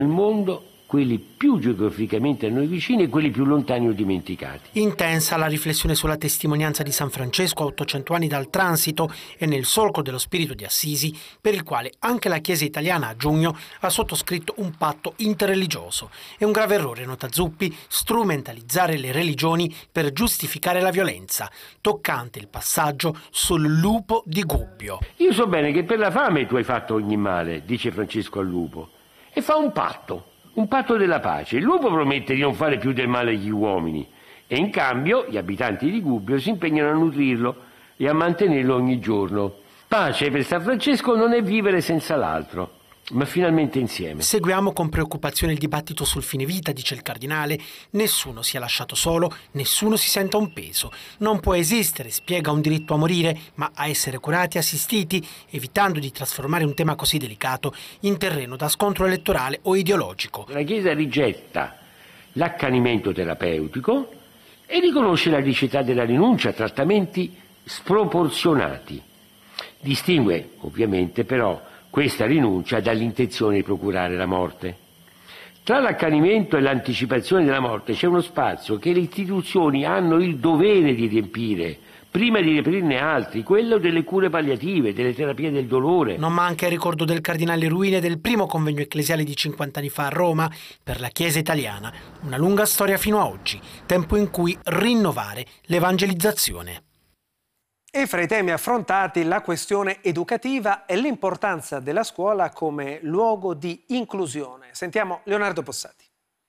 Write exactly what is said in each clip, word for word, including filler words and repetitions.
Nel mondo, quelli più geograficamente a noi vicini e quelli più lontani o dimenticati. Intensa la riflessione sulla testimonianza di San Francesco a ottocento anni dal transito e nel solco dello spirito di Assisi, per il quale anche la Chiesa italiana a giugno ha sottoscritto un patto interreligioso. È un grave errore, nota Zuppi, strumentalizzare le religioni per giustificare la violenza. Toccante il passaggio sul lupo di Gubbio. Io so bene che per la fame tu hai fatto ogni male, dice Francesco al lupo, e fa un patto. Un patto della pace. Il lupo promette di non fare più del male agli uomini e in cambio gli abitanti di Gubbio si impegnano a nutrirlo e a mantenerlo ogni giorno. Pace per San Francesco non è vivere senza l'altro, ma finalmente insieme. Seguiamo con preoccupazione il dibattito sul fine vita, dice il cardinale. Nessuno sia lasciato solo, nessuno si senta un peso. Non può esistere, spiega, un diritto a morire, ma a essere curati e assistiti, evitando di trasformare un tema così delicato in terreno da scontro elettorale o ideologico. La Chiesa rigetta l'accanimento terapeutico e riconosce la licità della rinuncia a trattamenti sproporzionati. Distingue, ovviamente, però, questa rinuncia dall'intenzione di procurare la morte. Tra l'accanimento e l'anticipazione della morte c'è uno spazio che le istituzioni hanno il dovere di riempire, prima di riaprirne altri, quello delle cure palliative, delle terapie del dolore. Non manca il ricordo del cardinale Ruini del primo convegno ecclesiale di cinquanta anni fa a Roma per la Chiesa italiana. Una lunga storia fino a oggi, tempo in cui rinnovare l'evangelizzazione. E fra i temi affrontati la questione educativa e l'importanza della scuola come luogo di inclusione. Sentiamo Leonardo Possati.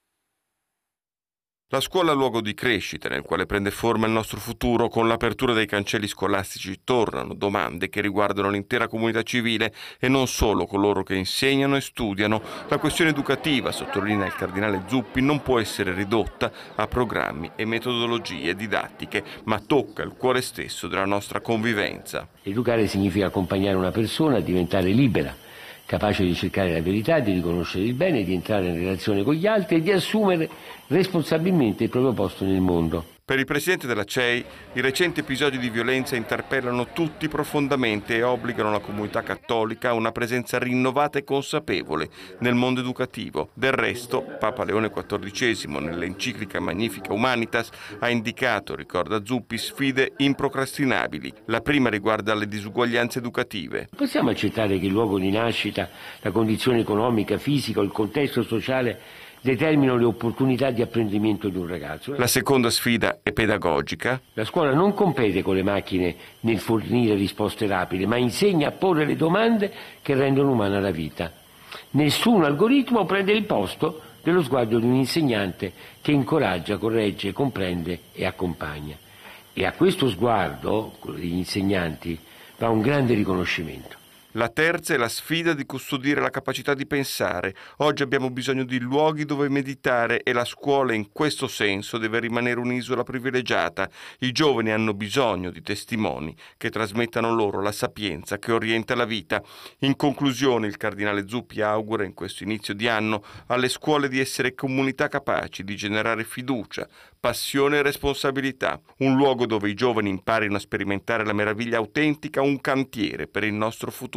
La scuola è luogo di crescita nel quale prende forma il nostro futuro. Con l'apertura dei cancelli scolastici tornano domande che riguardano l'intera comunità civile e non solo coloro che insegnano e studiano. La questione educativa, sottolinea il cardinale Zuppi, non può essere ridotta a programmi e metodologie didattiche, ma tocca il cuore stesso della nostra convivenza. Educare significa accompagnare una persona a diventare libera, capace di cercare la verità, di riconoscere il bene, di entrare in relazione con gli altri e di assumere responsabilmente il proprio posto nel mondo. Per il presidente della C E I, i recenti episodi di violenza interpellano tutti profondamente e obbligano la comunità cattolica a una presenza rinnovata e consapevole nel mondo educativo. Del resto, Papa Leone quattordicesimo, nell'enciclica Magnifica Humanitas, ha indicato, ricorda Zuppi, sfide improcrastinabili. La prima riguarda le disuguaglianze educative. Possiamo accettare che il luogo di nascita, la condizione economica, fisica o il contesto sociale determinano le opportunità di apprendimento di un ragazzo. La seconda sfida è pedagogica. La scuola non compete con le macchine nel fornire risposte rapide, ma insegna a porre le domande che rendono umana la vita. Nessun algoritmo prende il posto dello sguardo di un insegnante che incoraggia, corregge, comprende e accompagna. E a questo sguardo, quello degli insegnanti, va un grande riconoscimento. La terza è la sfida di custodire la capacità di pensare. Oggi abbiamo bisogno di luoghi dove meditare e la scuola in questo senso deve rimanere un'isola privilegiata. I giovani hanno bisogno di testimoni che trasmettano loro la sapienza che orienta la vita. In conclusione, il cardinale Zuppi augura in questo inizio di anno alle scuole di essere comunità capaci di generare fiducia, passione e responsabilità. Un luogo dove i giovani imparino a sperimentare la meraviglia autentica, un cantiere per il nostro futuro.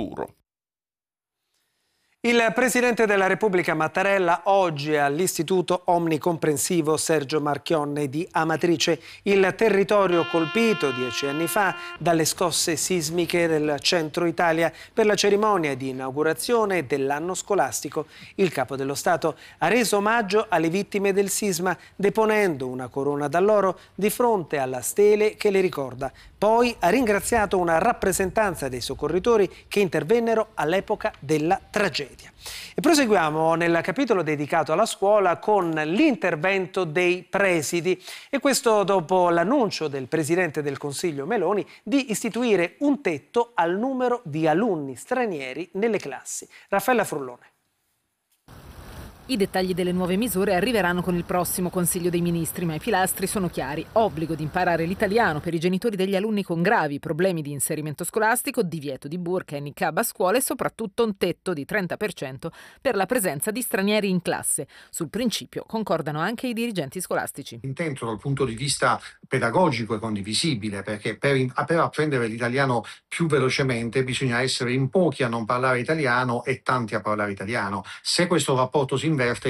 Il Presidente della Repubblica Mattarella oggi all'Istituto Omnicomprensivo Sergio Marchionne di Amatrice, il territorio colpito dieci anni fa dalle scosse sismiche del centro Italia. Per la cerimonia di inaugurazione dell'anno scolastico, il Capo dello Stato ha reso omaggio alle vittime del sisma, deponendo una corona d'alloro di fronte alla stele che le ricorda. Poi ha ringraziato una rappresentanza dei soccorritori che intervennero all'epoca della tragedia. E proseguiamo nel capitolo dedicato alla scuola con l'intervento dei presidi, e questo dopo l'annuncio del Presidente del Consiglio Meloni di istituire un tetto al numero di alunni stranieri nelle classi. Raffaella Frullone. I dettagli delle nuove misure arriveranno con il prossimo Consiglio dei Ministri, ma i pilastri sono chiari. Obbligo di imparare l'italiano per i genitori degli alunni con gravi problemi di inserimento scolastico, divieto di burqa e niqab a scuola e soprattutto un tetto di trenta per cento per la presenza di stranieri in classe. Sul principio concordano anche i dirigenti scolastici. Intento dal punto di vista pedagogico e condivisibile, perché per, per apprendere l'italiano più velocemente bisogna essere in pochi a non parlare italiano e tanti a parlare italiano. Se questo rapporto si inverte